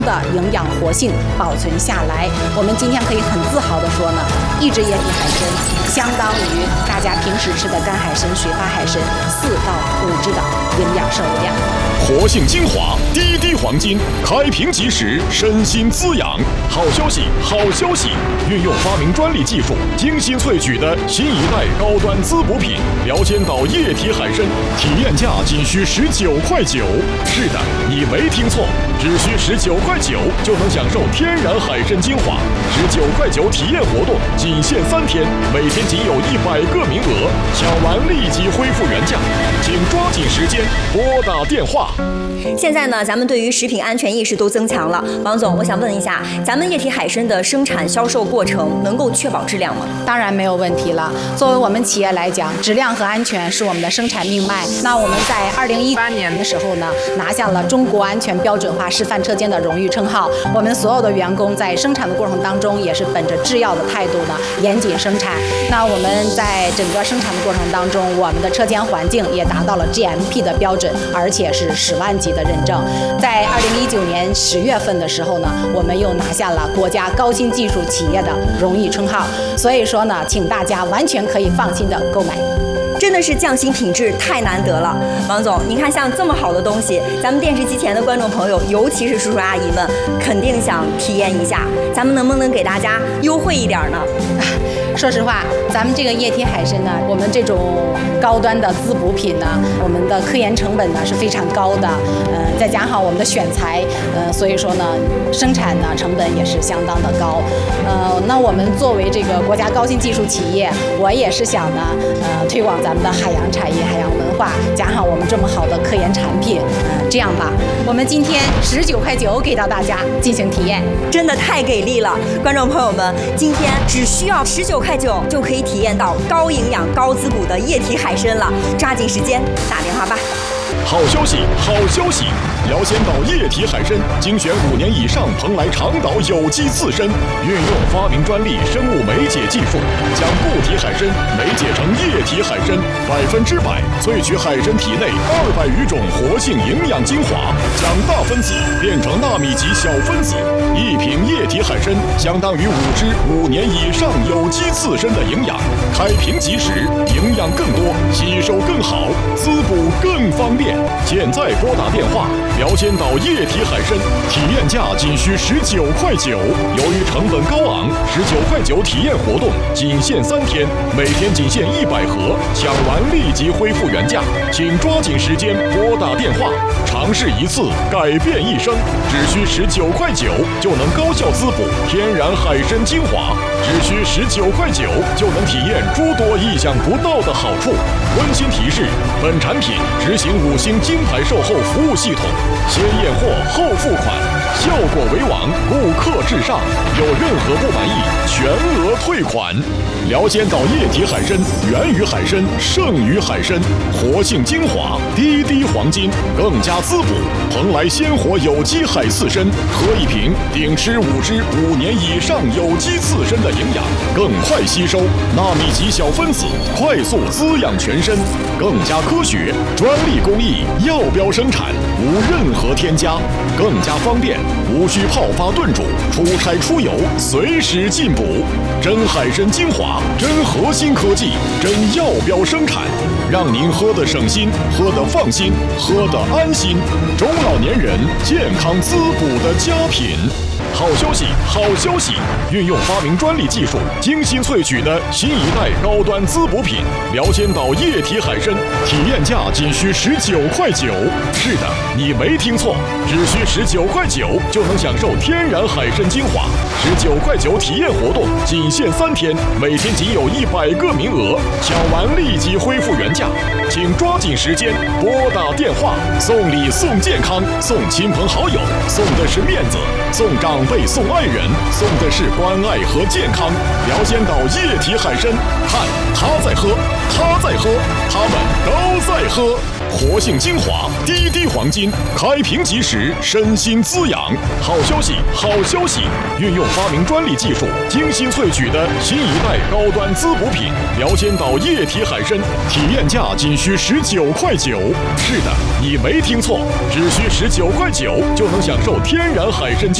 的营养活性保存下来。我们今天可以很自豪地说呢，一只液体海参相当于大家平时吃的干海参、水发海参4到5只的营养摄入量。 活性精华，滴滴黄金，开瓶即食，身心滋养。好消息，好消息！运用发明专利技术，精心萃取的新一代高端滋补品辽仙岛液体海参，体验价仅需19.9块。是的，你没听错，只需19.9块就能享受天然海参精华。19.9块体验活动仅限3天，每天仅有100个名额，抢完立即恢复原价，请抓紧时间拨打电话。 现在呢，咱们对于食品安全意识都增强了。王总，我想问一下，咱们液体海参的生产销售过程能够确保质量吗？ 当然没有问题了。作为我们企业来讲，质量和安全是我们的生产命脉。那我们在2018年的时候呢，拿下了中国安全标准化示范车间的荣誉称号。我们所有的员工在生产的过程当中，也是本着制药的态度呢，严谨生产。那我们在整个生产的过程当中，我们的车间环境也达到了 GMP 的标准，而且是10万级的认证。在2019年10月份的时候呢，我们又拿下了国家高新技术企业的荣誉称号。所以说呢，请大家完全可以放心的购买。 真的是匠心品质太难得了，王总，你看像这么好的东西，咱们电视机前的观众朋友，尤其是叔叔阿姨们，肯定想体验一下。咱们能不能给大家优惠一点呢？ 说实话，咱们这个液体海参呢，我们这种高端的滋补品呢，我们的科研成本呢是非常高的，再加上我们的选材，所以说呢，生产呢成本也是相当的高。那我们作为这个国家高新技术企业，我也是想呢，推广咱们的海洋产业、海洋文化，加上我们这么好的科研产品，这样吧，我们今天19.9块给到大家进行体验， 真的太给力了！观众朋友们，今天只需要19.9块就可以体验到高营养、高滋补的液体海参了，抓紧时间打电话吧！ 好消息，好消息！辽仙岛液体海参精选5年以上蓬莱长岛有机刺身，运用发明专利生物酶解技术，将固体海参酶解成液体海参，100%萃取海参体内200余种活性营养精华，将大分子变成纳米级小分子。1瓶液体海参相当于5只5年以上有机刺身的营养，开瓶即食，营养更多，吸收更好，滋补更方便。现在拨打电话。辽仙岛液体海参体验价仅需19.9块，由于成本高昂，19.9块体验活动仅限3天，每天仅限100盒，抢完立即恢复原价，请抓紧时间拨打电话，尝试一次改变一生，只需19.9块就能高效滋补天然海参精华，只需19.9块就能体验诸多意想不到的好处。温馨提示：本产品执行5星金牌售后服务系统。先验货后付款，效果为王，顾客至上。有任何不满意，全额退款。辽仙岛液体海参源于海参，胜于海参，活性精华，滴滴黄金，更加滋补。蓬莱鲜活有机海刺参，喝1瓶顶吃5只5年以上有机刺参的营养，更快吸收，纳米级小分子，快速滋养全身，更加科学，专利工艺，药标生产，无任何添加，更加方便，无需泡发炖煮，出差出游随时进补。真海参精华，真核心科技，真药标生产，让您喝得省心，喝得放心，喝得安心。中老年人健康滋补的佳品。好消息，好消息！运用发明专利技术，精心萃取的新一代高端滋补品辽仙岛液体海参，体验价仅需19.9块。是的，你没听错，只需19.9块就能享受天然海参精华。19.9块体验活动仅限3天，每天仅有100个名额，抢完立即恢复原价，请抓紧时间拨打电话。送礼送健康，送亲朋好友，送的是面子，送长辈送爱人，送的是关爱和健康。辽仙岛液体海参，看他在喝，他在喝，他们都在喝。 活性精华，滴滴黄金，开瓶即食，身心滋养。好消息，好消息！运用发明专利技术，精心萃取的新一代高端滋补品辽仙岛液体海参，体验价仅需19.9块。是的，你没听错，只需19.9块就能享受天然海参精